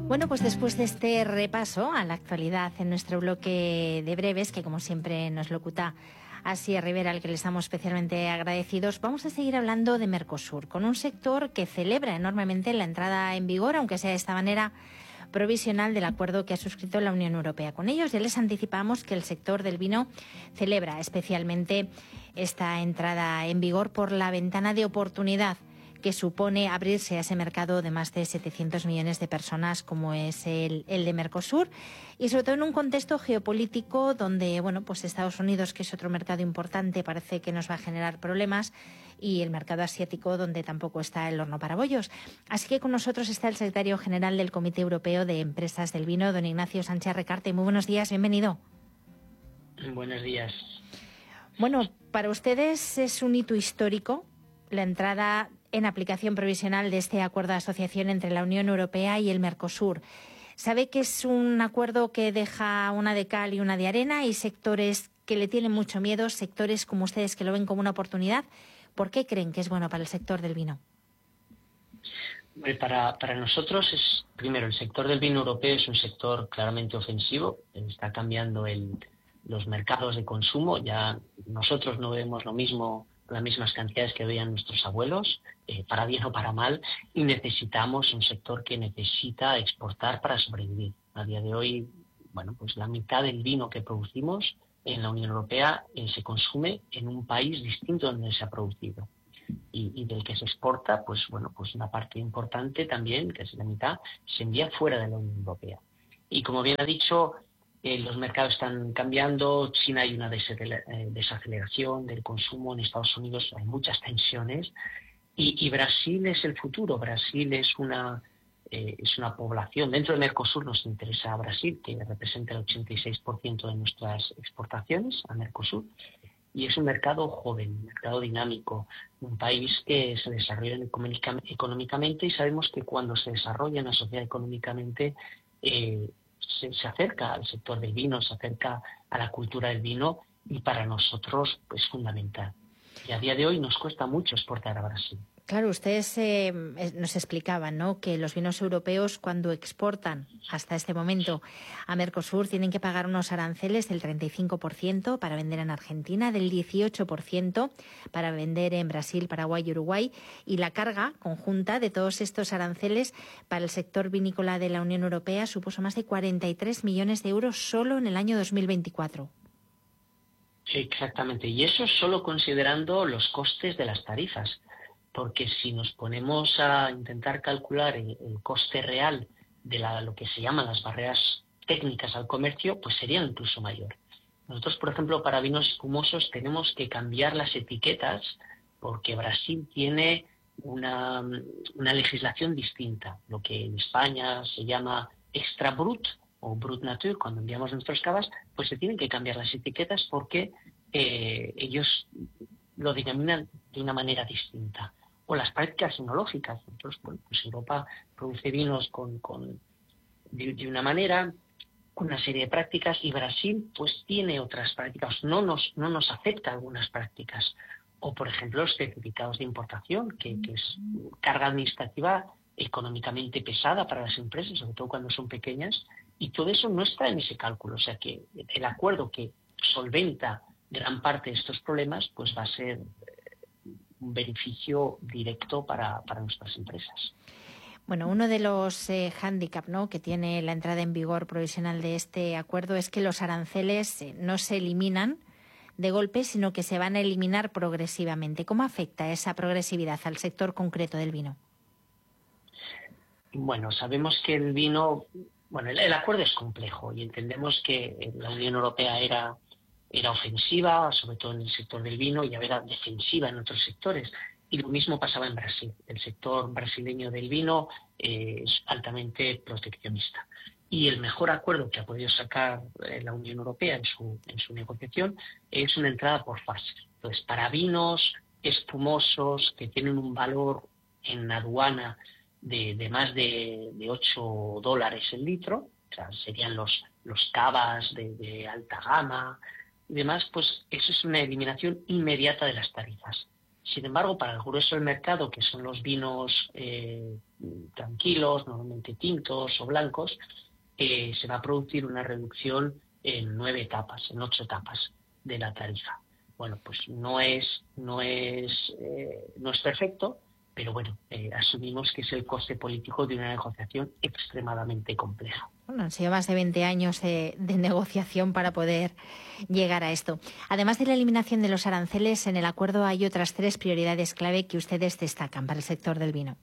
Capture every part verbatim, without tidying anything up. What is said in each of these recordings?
Bueno, pues después de este repaso a la actualidad en nuestro bloque de breves, que como siempre nos locuta Asier Rivera, al que le estamos especialmente agradecidos, vamos a seguir hablando de Mercosur, con un sector que celebra enormemente la entrada en vigor, aunque sea de esta manera provisional, del acuerdo que ha suscrito la Unión Europea con ellos. Ya les anticipamos que el sector del vino celebra especialmente esta entrada en vigor por la ventana de oportunidad que supone abrirse a ese mercado de más de setecientos millones de personas como es el, el de Mercosur, y sobre todo en un contexto geopolítico donde, bueno, pues Estados Unidos, que es otro mercado importante, parece que nos va a generar problemas, y el mercado asiático, donde tampoco está el horno para bollos. Así que con nosotros está el secretario general del Comité Europeo de Empresas del Vino, don Ignacio Sánchez Recarte. Muy buenos días, bienvenido. Buenos días. Bueno, para ustedes es un hito histórico la entrada en aplicación provisional de este acuerdo de asociación entre la Unión Europea y el Mercosur. Sabe que es un acuerdo que deja una de cal y una de arena, y sectores que le tienen mucho miedo, sectores como ustedes que lo ven como una oportunidad. ¿Por qué creen que es bueno para el sector del vino? Para, para nosotros, es primero, el sector del vino europeo es un sector claramente ofensivo. Está cambiando el, los mercados de consumo. Ya nosotros no vemos lo mismo, las mismas cantidades que veían nuestros abuelos, eh, para bien o para mal, y necesitamos un sector que necesita exportar para sobrevivir. A día de hoy, bueno, pues la mitad del vino que producimos en la Unión Europea eh, se consume en un país distinto donde se ha producido. Y, y del que se exporta, pues bueno, pues una parte importante también, que es la mitad, se envía fuera de la Unión Europea. Y como bien ha dicho, Eh, los mercados están cambiando. China, hay una desaceleración del consumo. En Estados Unidos hay muchas tensiones, y, y Brasil es el futuro. Brasil es una eh, es una población. Dentro de Mercosur nos interesa Brasil, que representa el ochenta y seis por ciento de nuestras exportaciones a Mercosur, y es un mercado joven, un mercado dinámico, un país que se desarrolla económicamente, y sabemos que cuando se desarrolla una sociedad económicamente, eh, Se, se acerca al sector del vino, se acerca a la cultura del vino, y para nosotros es fundamental. Y a día de hoy nos cuesta mucho exportar a Brasil. Claro, ustedes eh, nos explicaban, ¿no?, que los vinos europeos, cuando exportan hasta este momento a Mercosur, tienen que pagar unos aranceles del treinta y cinco por ciento para vender en Argentina, del dieciocho por ciento para vender en Brasil, Paraguay y Uruguay, y la carga conjunta de todos estos aranceles para el sector vinícola de la Unión Europea supuso más de cuarenta y tres millones de euros solo en el año dos mil veinticuatro. Exactamente, y eso solo considerando los costes de las tarifas. Porque si nos ponemos a intentar calcular el, el coste real de la, lo que se llaman las barreras técnicas al comercio, pues sería incluso mayor. Nosotros, por ejemplo, para vinos espumosos tenemos que cambiar las etiquetas, porque Brasil tiene una, una legislación distinta. Lo que en España se llama extra brut o brut nature, cuando enviamos nuestros cavas, pues se tienen que cambiar las etiquetas porque eh, ellos lo denominan de una manera distinta. O las prácticas enológicas. Nosotros, bueno, pues Europa produce vinos con, con de, de una manera, con una serie de prácticas, y Brasil pues tiene otras prácticas, no nos, no nos acepta algunas prácticas. O, por ejemplo, los certificados de importación, que, que es carga administrativa económicamente pesada para las empresas, sobre todo cuando son pequeñas, y todo eso no está en ese cálculo. O sea que el acuerdo que solventa gran parte de estos problemas pues va a ser un beneficio directo para, para nuestras empresas. Bueno, uno de los eh, hándicap, ¿no?, que tiene la entrada en vigor provisional de este acuerdo es que los aranceles eh, no se eliminan de golpe, sino que se van a eliminar progresivamente. ¿Cómo afecta esa progresividad al sector concreto del vino? Bueno, sabemos que el vino, bueno, el, el acuerdo es complejo, y entendemos que la Unión Europea era era ofensiva, sobre todo en el sector del vino, y era defensiva en otros sectores. Y lo mismo pasaba en Brasil. El sector brasileño del vino eh, es altamente proteccionista. Y el mejor acuerdo que ha podido sacar eh, la Unión Europea en su, en su negociación es una entrada por fases. Entonces, para vinos espumosos que tienen un valor en aduana de, de más de, de ocho dólares el litro, o sea, serían los, los cavas de, de alta gama y demás, pues eso es una eliminación inmediata de las tarifas. Sin embargo, para el grueso del mercado, que son los vinos eh, tranquilos, normalmente tintos o blancos, eh, se va a producir una reducción en nueve etapas, en ocho etapas de la tarifa. Bueno, pues no es, no es, eh, no es perfecto, pero bueno, eh, asumimos que es el coste político de una negociación extremadamente compleja. Bueno, han sido más de veinte años de, de negociación para poder llegar a esto. Además de la eliminación de los aranceles, en el acuerdo hay otras tres prioridades clave que ustedes destacan para el sector del vino.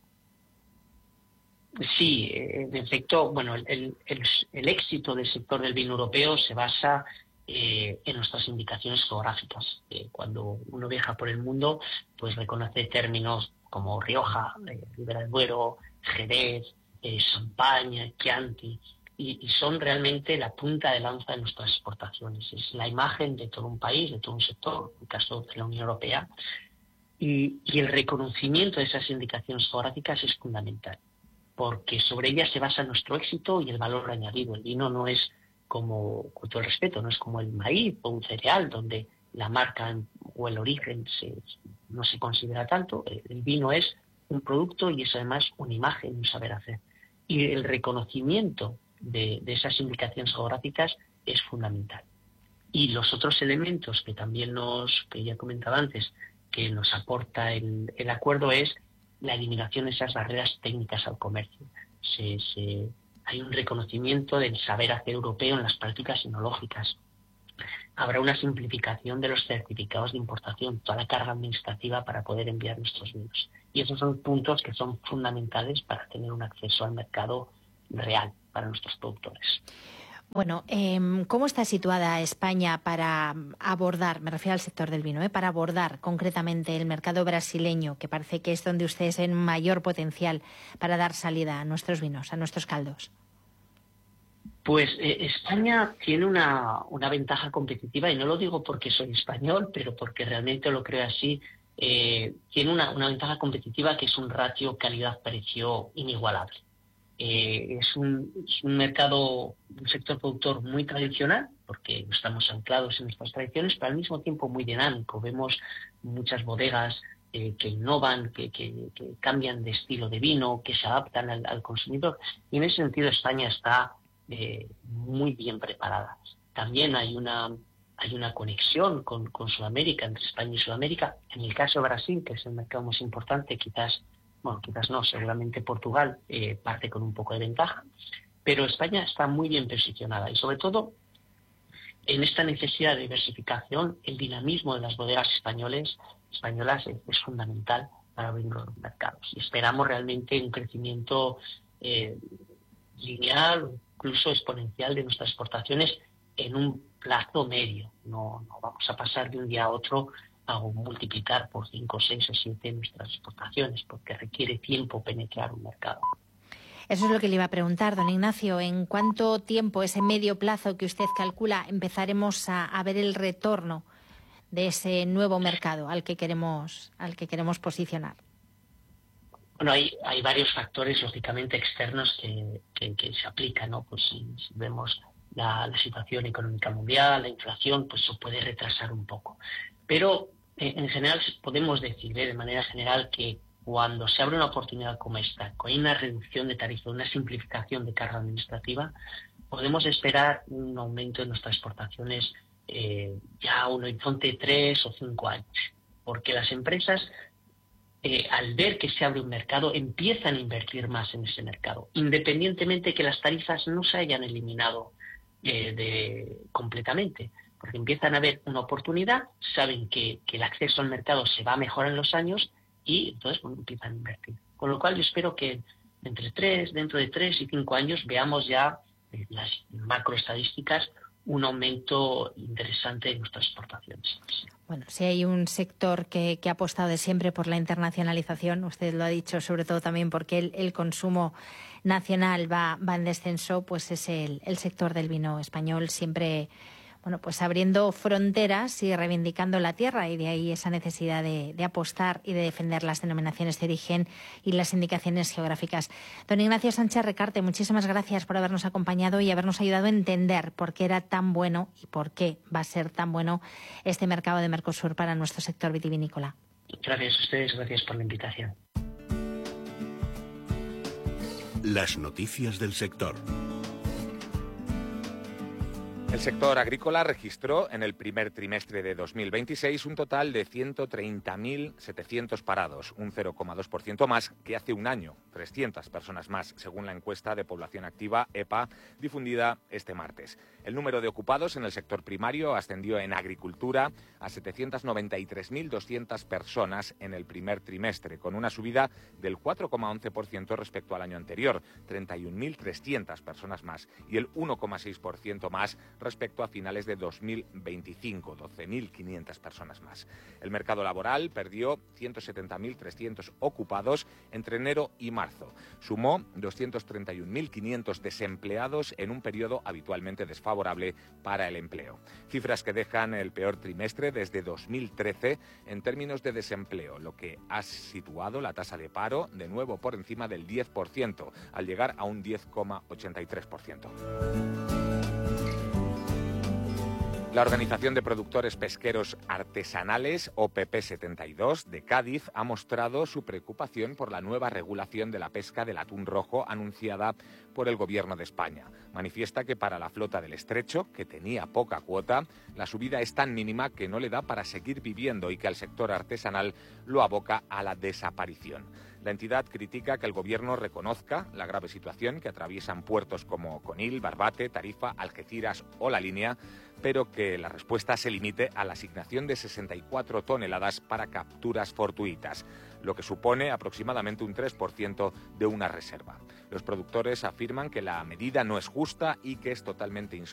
Sí, en efecto, bueno, el, el, el éxito del sector del vino europeo se basa eh, en nuestras indicaciones geográficas. Eh, cuando uno viaja por el mundo, pues reconoce términos como Rioja, eh, Ribera del Duero, Jerez, eh, Champaña, Chianti, y, y son realmente la punta de lanza de nuestras exportaciones. Es la imagen de todo un país, de todo un sector, en el caso de la Unión Europea, y, y el reconocimiento de esas indicaciones geográficas es fundamental, porque sobre ellas se basa nuestro éxito y el valor añadido. El vino no es como, con todo el respeto, no es como el maíz o un cereal, donde la marca o el origen se, no se considera tanto. El vino es un producto y es además una imagen, un saber hacer. Y el reconocimiento de, de esas indicaciones geográficas es fundamental. Y los otros elementos que también nos, que ya comentaba antes, que nos aporta el, el acuerdo es la eliminación de esas barreras técnicas al comercio. Se, se, hay un reconocimiento del saber hacer europeo en las prácticas enológicas. Habrá una simplificación de los certificados de importación, toda la carga administrativa para poder enviar nuestros vinos. Y esos son puntos que son fundamentales para tener un acceso al mercado real para nuestros productores. Bueno, eh, ¿cómo está situada España para abordar, me refiero al sector del vino, eh, para abordar concretamente el mercado brasileño, que parece que es donde ustedes ven mayor potencial para dar salida a nuestros vinos, a nuestros caldos? Pues eh, España tiene una, una ventaja competitiva, y no lo digo porque soy español, pero porque realmente lo creo así. Eh, tiene una, una ventaja competitiva que es un ratio calidad-precio inigualable. Eh, es, un, es un mercado, un sector productor muy tradicional, porque estamos anclados en nuestras tradiciones, pero al mismo tiempo muy dinámico. Vemos muchas bodegas eh, que innovan, que, que, que cambian de estilo de vino, que se adaptan al, al consumidor. Y en ese sentido España está eh, muy bien preparada. También hay una, hay una conexión con, con Sudamérica, entre España y Sudamérica. En el caso de Brasil, que es el mercado más importante, quizás Bueno, quizás no, seguramente Portugal eh, parte con un poco de ventaja, pero España está muy bien posicionada y sobre todo en esta necesidad de diversificación, el dinamismo de las bodegas españoles, españolas es, es fundamental para abrir los mercados. Y esperamos realmente un crecimiento eh, lineal, incluso exponencial de nuestras exportaciones en un plazo medio. No, no vamos a pasar de un día a otro a multiplicar por cinco, seis o siete nuestras exportaciones, porque requiere tiempo penetrar un mercado. Eso es lo que le iba a preguntar, don Ignacio. ¿En cuánto tiempo, ese medio plazo que usted calcula, empezaremos a, a ver el retorno de ese nuevo mercado al que queremos, al que queremos posicionar? Bueno, hay, hay varios factores, lógicamente, externos que, que, que se aplican, ¿no? Pues si, si vemos la, la situación económica mundial, la inflación, pues eso puede retrasar un poco. Pero eh, en general podemos decir, ¿eh? de manera general, que cuando se abre una oportunidad como esta, con una reducción de tarifa, una simplificación de carga administrativa, podemos esperar un aumento de nuestras exportaciones eh, ya a un horizonte de tres o cinco años. Porque las empresas, eh, al ver que se abre un mercado, empiezan a invertir más en ese mercado, independientemente de que las tarifas no se hayan eliminado eh, de, completamente. Porque empiezan a ver una oportunidad, saben que, que el acceso al mercado se va a mejorar en los años y entonces bueno, empiezan a invertir. Con lo cual yo espero que entre tres, dentro de tres y cinco años veamos ya en las macroestadísticas un aumento interesante de nuestras exportaciones. Bueno, si hay un sector que, que ha apostado de siempre por la internacionalización, usted lo ha dicho, sobre todo también porque el, el consumo nacional va, va en descenso, pues es el, el sector del vino español, siempre bueno, pues abriendo fronteras y reivindicando la tierra, y de ahí esa necesidad de, de apostar y de defender las denominaciones de origen y las indicaciones geográficas. Don Ignacio Sánchez Recarte, muchísimas gracias por habernos acompañado y habernos ayudado a entender por qué era tan bueno y por qué va a ser tan bueno este mercado de Mercosur para nuestro sector vitivinícola. Gracias a ustedes, gracias por la invitación. Las noticias del sector. El sector agrícola registró en el primer trimestre de dos mil veintiséis un total de ciento treinta mil setecientos parados, un cero coma dos por ciento más que hace un año, trescientas personas más, según la encuesta de población activa E P A difundida este martes. El número de ocupados en el sector primario ascendió en agricultura a setecientas noventa y tres mil doscientas personas en el primer trimestre, con una subida del cuatro coma once por ciento respecto al año anterior, treinta y un mil trescientas personas más, y el uno coma seis por ciento más respecto a finales de dos mil veinticinco, doce mil quinientas personas más. El mercado laboral perdió ciento setenta mil trescientos ocupados entre enero y marzo. Sumó doscientos treinta y un mil quinientos desempleados en un periodo habitualmente desfavorable para el empleo. Cifras que dejan el peor trimestre desde dos mil trece en términos de desempleo, lo que ha situado la tasa de paro de nuevo por encima del diez por ciento, al llegar a un diez coma ochenta y tres por ciento. La Organización de Productores Pesqueros Artesanales, O P P setenta y dos, de Cádiz, ha mostrado su preocupación por la nueva regulación de la pesca del atún rojo anunciada por el Gobierno de España. Manifiesta que para la flota del estrecho, que tenía poca cuota, la subida es tan mínima que no le da para seguir viviendo y que al sector artesanal lo aboca a la desaparición. La entidad critica que el Gobierno reconozca la grave situación que atraviesan puertos como Conil, Barbate, Tarifa, Algeciras o La Línea, pero que la respuesta se limite a la asignación de sesenta y cuatro toneladas para capturas fortuitas, lo que supone aproximadamente un tres por ciento de una reserva. Los productores afirman que la medida no es justa y que es totalmente insostenible